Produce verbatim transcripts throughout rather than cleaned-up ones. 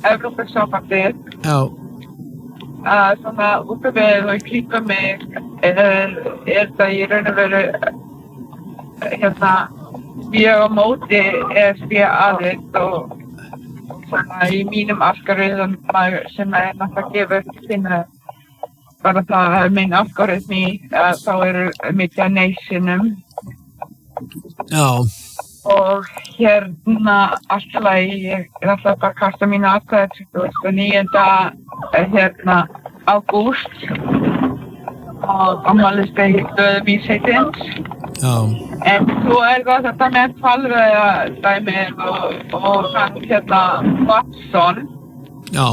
Evrópusambandið. Já. Að svona út af við og í kringum mig er, er það í raun og veru hérna mjög á móti E S B aðild og svona í mínum algoritm sem er náttúrulega að gefa upp sína bara það að minn algoritmi að þá eru mikið að nationum. Já. Og hérna alltaf ég er alltaf bara að kasta mínu atkvæði tuttugasta og níunda hérna ágúst og afmælisdegi döðu mínsheitins. Já. En svo er það þetta með hvalveiða dæmið og, og hann hérna Watson. Já.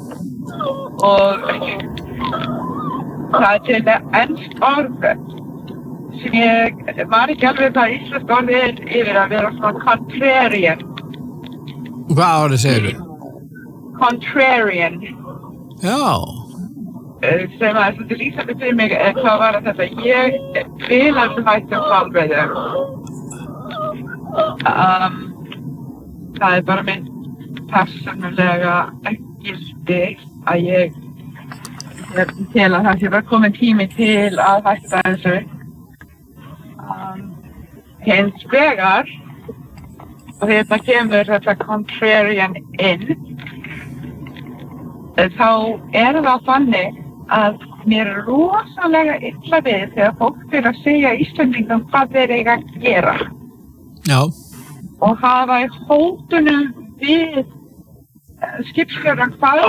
Og það er til enskt orð sem ég var ekki alveg það íslensk orðið er yfir að vera svona contrarian. Hvað orðið segir þú? Contrarian. Já. Sem að þetta lýsandi fyrir mig er hvað var að þetta ég vil að hætta hvalveiðar. Um, það er bara minn persónulega gildi að ég til að það sé bara komin tími til að hætta þessu. Um, hins vegar og þetta kemur þetta contrarian inn þá er það þannig að mér er rosalega illa við þegar fólk fyrir að segja Íslendingum hvað þeir eiga að gera. Já. Og hafa í hótunum við skipstjórann hvað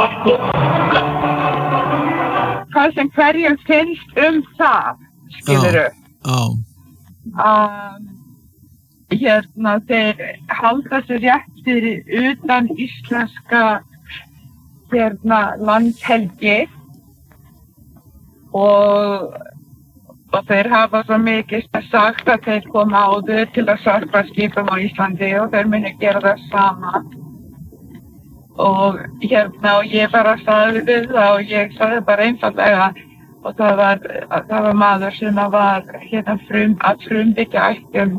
hvað sem hverjum finnst um það, skilurðu. Já. Um, hérna þeir halda sér rétt fyrir utan íslenska hérna landhelgi og, og þeir hafa svo mikið sagt að þeir koma áður til að sökva skipum á Íslandi og þeir muni gera það sama. Og hérna og ég bara sagði við það og ég sagði bara einfallega og það var, það var maður sem var hérna frum, að frumbyggja ættum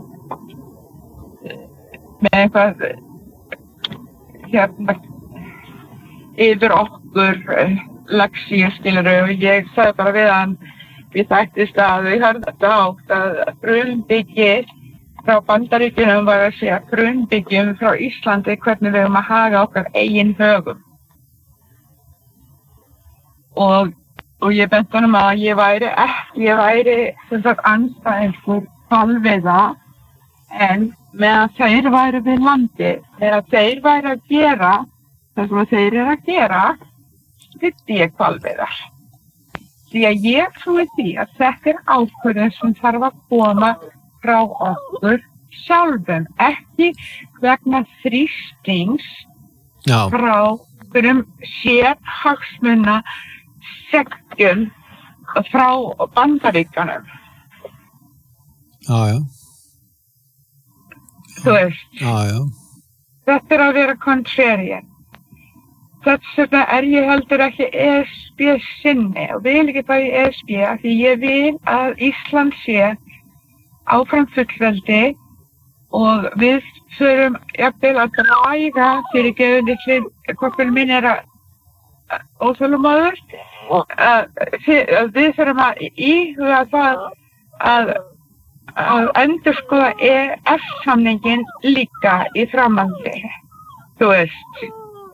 með eitthvað hérna yfir okkur laxíu skiluru og ég sagði bara við hann við þættist að við höfum þetta átt að frumbyggi frá Bandaríkjunum var að segja frumbyggjum frá Íslandi hvernig við höfum að haga okkar eigin högum. Og og ég benti honum að ég væri ekki, ég væri sem sagt andstæðingur hvalveiða en meðan þeir væru við landi, meðan þeir væru að gera það sem þeir eru að gera, styddi ég hvalveiðar. Því að ég trúi því að þetta er ákvörðun sem þarf að koma frá okkur sjálfum, ekki vegna þrýstings Já. Frá einhverjum sérhagsmuna segjum frá Bandaríkjunum. Já, já. Þú veist. Já, já. Þetta er að vera contrarian. Þess vegna er ég heldur ekki E S B sinni og vil ekki bara í E S B af því ég vil að Ísland sé áfram fullveldi og við þurfum jafnvel að draga fyrir gefandi hlið, hvorkur minn er að óþjóðlumadur, að við þurfum að íhuga það að, að endurskoða E E S-samningin líka í framhaldi, þú veist.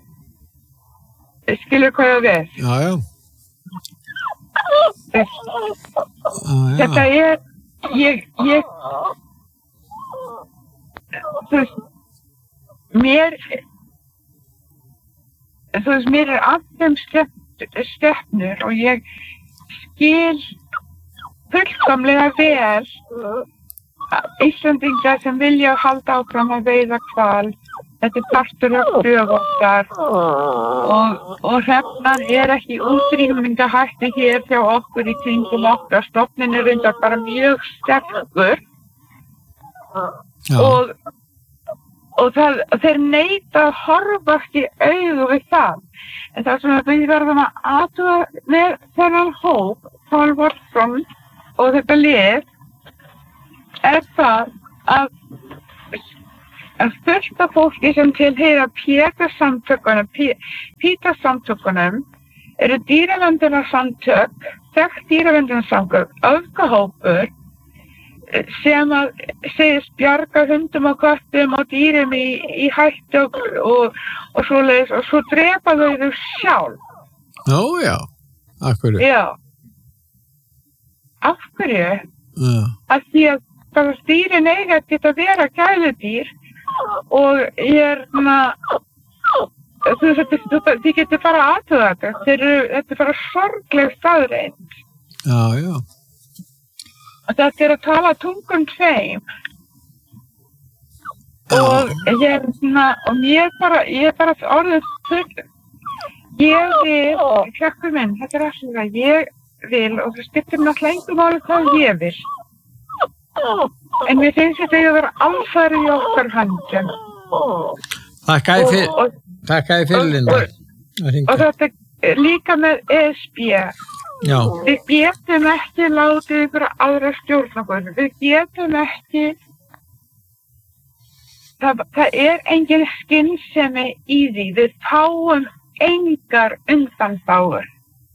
Skilur hvað ég við? Já, já. Þetta er, ég, ég, þú veist, mér, þú veist, mér er allum stefnur og ég skil fullkomlega vel Íslendingar sem vilja halda áfram að veiða hval. Þetta er partur af flug okkar og, og hrefnan er ekki útrýmingahætti hér hjá okkur í kringum okkar. Stofninn er reyndar bara mjög sterkur og, og það, þeir neita að horfast í augu við það. En það sem við verðum að athuga með þennan hóp, Paul Watson og þetta lið, er það að en fullt af fólki sem tilheyra Péturssamtökunum, Pítarssamtökunum eru dýraverndarsamtök, þekkt dýraverndarsamtök, öfgahópur sem að segist bjarga hundum og köttum og dýrum í, í hættu og, og, og svoleiðis og svo drepa þau þau sjálf. Nú, já, af hverju? Já. Af hverju? Já. Af því að það dýrin eiga að geta vera gæludýr og ég er þú veist, þið getur bara aðtöða þetta. Þetta er bara sorgleg staðreynd. Já, já. Og þetta er að tala tungum tveim. Já. Og ég er svona, og ég bara, ég er bara orðið full. Ég vil, krakkur minn, þetta er alltaf það, ég vil, og það skiptir náttúrulega engu máli hvað ég vil. En mér finnst þetta að vera alfæri í okkar höndum. Þakka ég fyrir, þakka ég fyrir, Linda. Og, og þetta er líka með E S B. Já. Við getum ekki látið ykkur aðra stjórna okkur. Við getum ekki, það, það er engin skynsemi í því. Við fáum engar undanþágur.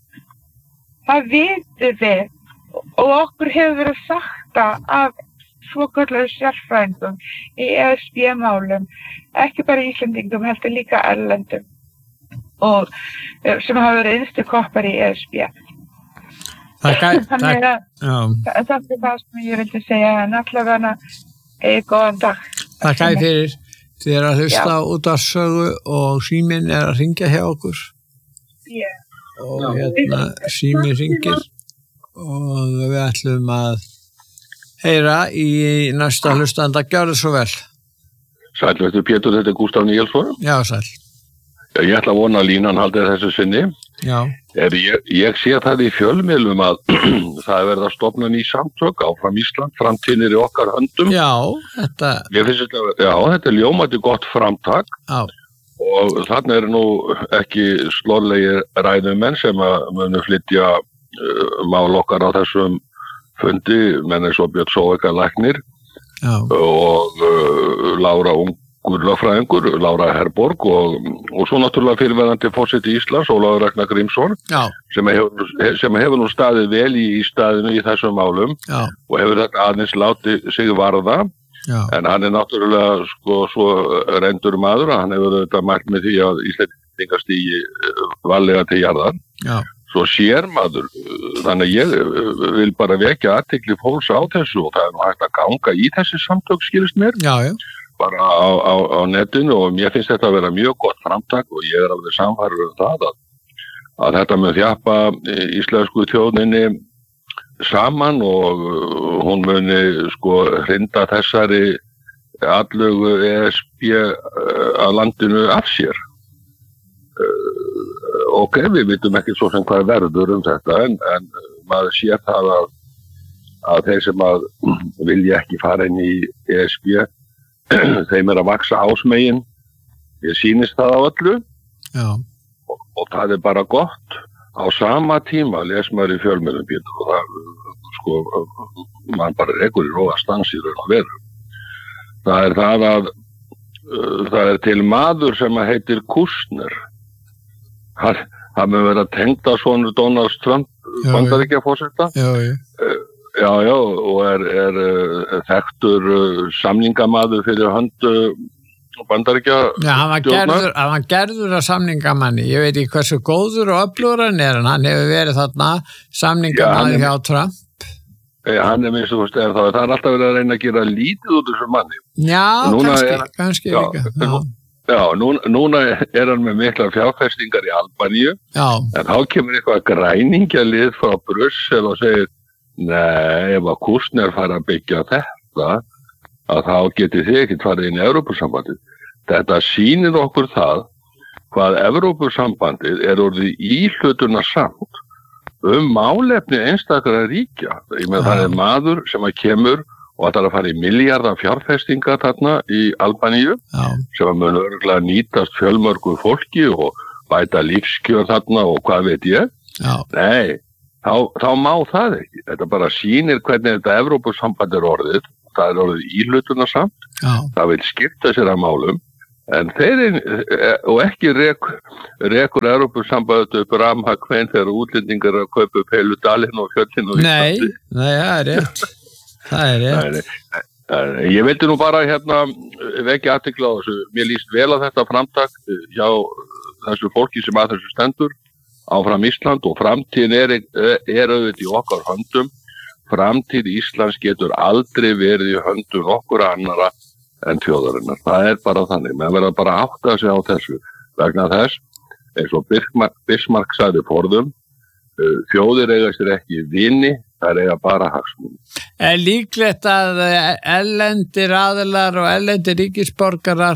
Það vitum við og okkur hefur verið sagt af svokölluðu sérfræðingum í E S B-málum, ekki bara Íslendingum, heldur líka erlendum og sem hafa verið innstu koppar í E S B. Takk, Þannig að takk. það er það sem ég vildi segja, en allavega eða góðan dag. Takk að fyrir. Þið er að hlusta út af sögu og síminn er að ringja hjá okkur. Já. Og hérna síminn ringir og við ætlum að heyra í næsta hlustanda. Gjörðu svo vel. Sæll, veistu Pétur, þetta er Gústaf Níelsson. Já, sæll. Ég ætla að vona að línan haldið þessu sinni. Já. Er, ég, ég sé það í fjölmiðlum að það er verið að stofna ný samtök áfram Ísland, framtíðin í okkar höndum. Já, þetta... Ég finnst þetta, já, þetta er ljómandi gott framtak. Já. Og þarna eru nú ekki slorlegir ræðumenn sem að munu flytja uh, mál okkar á þessum fundi, menn eins og Björn Sóveka læknir. Já. Og uh, Lára Ungur lögfræðingur, Lára Herborg og, og svo náttúrulega fyrirverandi forseti Íslands, Ólafur Ragnar Grímsson, Já. sem hefur, sem hefur nú staðið vel í, í staðinu í þessum málum. Já. Og hefur þetta aðeins látið sig varða. Já. En hann er náttúrulega sko svo reyndur maður að hann hefur þetta mælt með því að Íslendingar stígi varlega til jarðar. Já. Svo sér maður, þannig að ég vil bara vekja athygli fólks á þessu og það er nú hægt að ganga í þessi samtök, skilist mér. Já, já. Bara á, á, á netinu og mér finnst þetta að vera mjög gott framtak og ég er alveg samfærður um það að, að þetta með þjappa íslensku þjóðinni saman og hún muni sko hrinda þessari allögu E S B að landinu af sér. Ok, við vitum ekki svo sem hvað verður um þetta en, en maður sér það að, að þeir sem að vilja ekki fara inn í E S B þeim er að vaksa ásmegin. Ég sýnist það á öllu. Já. Og, og það er bara gott. Á sama tíma les maður í fjölmiðlum Pétur og það, sko, mann bara rekur í róða stans í raun og veru. Það er það að uh, það er til maður sem að heitir Kushner. Hann, hann mun vera tengda sonur Donald Trump, Bandaríkjaforseta. Já, já. Uh, Já, já, og er, er, er þekktur uh, samningamaður fyrir hönd uh, Bandaríkja. Já, hann var, gerður, hann var gerður af samningamanni. Ég veit ekki hversu góður og öflugur hann er, en hann hefur verið þarna samningamaður hjá Trump. Ja, hann er minnst, þú veist, það, það er alltaf verið að reyna að gera lítið út þessu manni. Já, kannski, er, kannski já, líka. Já, já núna, núna er hann með mikla fjárfestingar í Albaníu, já. En þá kemur eitthvað græningjalið frá Brussel og segir nei, ef að Kushner fara að byggja þetta, að þá getið þið ekkert farið inn í Evrópusambandið. Þetta sýnir okkur það hvað Evrópusambandið er orðið íhlutuna samt um málefni einstakra ríkja. Ég með það er maður sem að kemur og það er að fara í milljarða fjárfestingar þarna í Albaníu, Já. Sem að mun örugglega nýtast fjölmörgu fólki og bæta lífskjör þarna og hvað veit ég. Já. Nei. Þá, þá má það ekki. Þetta bara sýnir hvernig þetta Evrópusamband er orðið það er orðið íhlutunarsamt, það vil skipta sér að málum, en þeir, og ekki rek, rekur Evrópusambandið upp ramhag hvein þegar útlendingar að kaupa upp heilu dalinn og fjöllin og Nei, nei, það er rétt. Það er rétt. Nei, nei. Ég vildi nú bara hérna vekja athygli á þessu. Mér líst vel að þetta framtak hjá þessu fólki sem að þessu stendur áfram Ísland og framtíðin er, er auðvitað í okkar höndum. Framtíð Íslands getur aldrei verið í höndum okkur annara en þjóðarinnar. Það er bara þannig. Menn verða bara að átta sig á þessu vegna þess, eins og Bismarck, Bismarck sagði forðum, þjóðir eiga sér ekki vini, það eiga bara hagsmuni. Er líklegt að erlendir aðilar og erlendir ríkisborgarar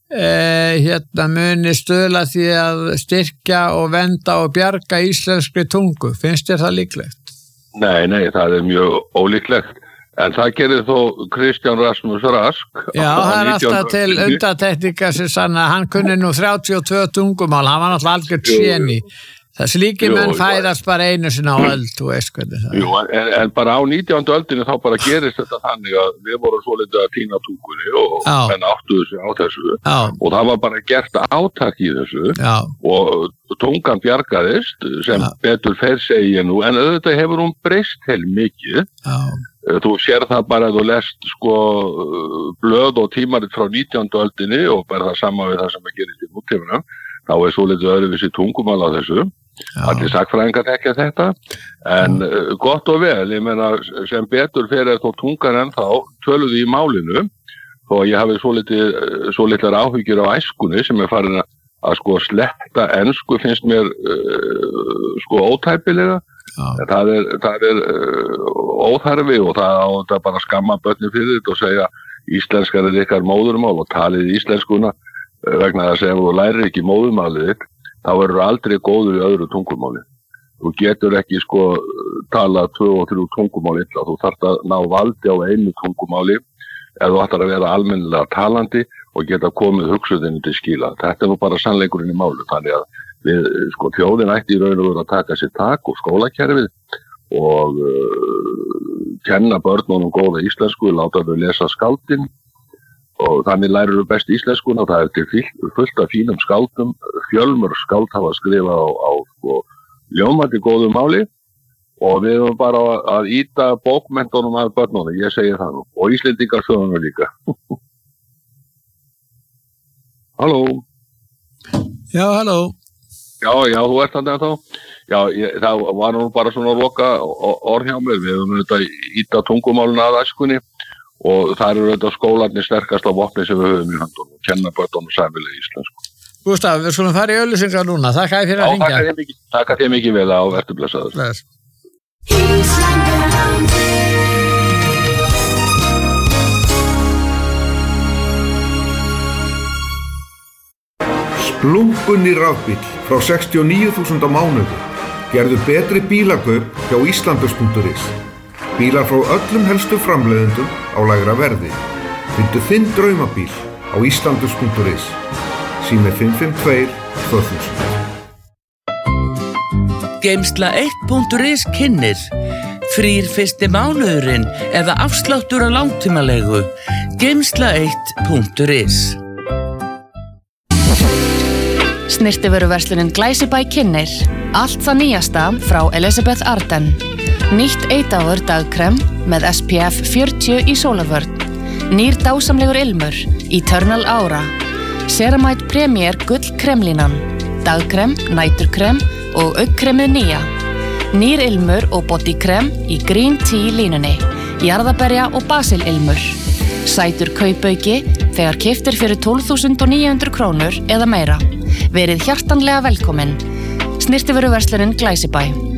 eh, hérna muni stuðla því að styrkja og venda og bjarga íslenskri tungu? Finnst þér það líklegt? Nei, nei, það er mjög ólíklegt. En það gerir þó Kristján Rasmus Rask. Já, það er alltaf til undantekningar sem sanna að hann kunni nú þrjátíu og tvö tungumál, hann var náttúrulega algjört géni. Það slíki menn fæðast bara einu sinna á öld, þú veist hvernig það er. Jú, en, en bara á nítjándu öldinni þá bara gerist þetta þannig að við vorum svolítið að týna tungunni og Já. menn áttuðu sig á þessu. Já. Og það var bara gert átak í þessu Já. og tungan bjargaðist sem Já. betur fer segja nú, en auðvitað hefur hún breyst heil mikið. Já. Þú sér það bara að þú lest sko blöð og tímarit frá nítjándu öldinni og bara það sama við það sem að gerist í nútímanum. Þá er svolítið öðruvísi tungumál á þessu. Já. Allir sakfræðingar þekkja þetta, en uh, gott og vel, ég meina sem betur fyrir þó tungan ennþá töluðu í málinu, þó að ég hafi svolítið, svolítið áhyggjur á æskunni sem er farin að, að sko sletta ensku finnst mér uh, sko ótæpilega, en það er, það er uh, óþarfi og það á þetta bara skamma börnin fyrir þetta og segja íslenskar er ykkar móðurmál og talið íslenskuna uh, vegna þess að ef þú lærir ekki móðurmálið þitt þá verður aldrei góður í öðru tungumáli. Þú getur ekki sko tala tvö og þrjú tungumál illa, þú þarft að ná valdi á einu tungumáli eða þú ætlar að vera almennilega talandi og geta komið hugsuðinni til skila. Þetta er nú bara sannleikurinn í málu, þannig að við, sko, þjóðin ætti í raun og veru að taka sér tak og skólakerfið og uh, kenna börnunum góða íslensku, láta þau lesa skáldin og þannig lærir þú best íslenskuna og það er til fullt af fínum skáldum, fjölmörg skáld hafa skrifað á, á sko, ljómandi góðu máli og við erum bara að ýta bókmenntunum af börnunum, ég segi það nú, og Íslendingar söguna líka. Halló? Já, halló? Já, já, þú ert þannig að þá? Já, ég, það var nú bara svona loka orð hjá mér, við erum þetta ýta tungumáluna að æskunni og það eru þetta skólarnir sterkast á vopni sem við höfum í höndunum og kenna börnunum sæmilega íslensku. Gústaf, við skulum fara í auglýsingar núna. Þakka þér fyrir að hringja. Já, þakka, þakka þér mikið vel á vertu blessaður. Bless. Splunkunni rafbíll frá sextíu og níu þúsund á mánuði. Gerðu betri bílakaup hjá Íslandus punktur is. Bílar frá öllum helstu framleiðendum á lægra verði. Fyndu þinn draumabíl á Íslandus punktur is. Sími fimm fimm tvö tvö þúsund. Geymsla eitt punktur is kynnir. Frýr fyrsti mánuðurinn eða afsláttur á langtímalegu. Geymsla eitt punktur is. Snyrtivöruverslunin Glæsibæ kynnir. Allt það nýjasta frá Elizabeth Arden. Nýtt eitt-áður dagkrem með S P F fjörutíu í sólarvörn. Nýr dásamlegur ilmur, Eternal Aura. Ceramide Premier gull kremlínan. Dagkrem, næturkrem og augnkremið nýja. Nýr ilmur og bodykrem í Green Tea línunni. Jarðaberja og basililmur. Sætur kaupauki þegar keyptir fyrir tólf þúsund níu hundruð krónur eða meira. Verið hjartanlega velkomin. Snyrtivöruverslunin Glæsibæ.